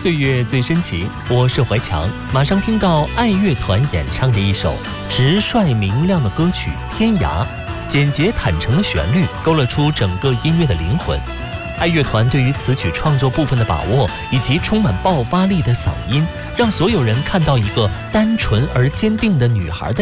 岁月最深情，我是怀强。马上听到爱乐团演唱的一首直率明亮的歌曲《天涯》，简洁坦诚的旋律勾勒出整个音乐的灵魂。爱乐团对于词曲创作部分的把握，以及充满爆发力的嗓音，让所有人看到一个单纯而坚定的女孩的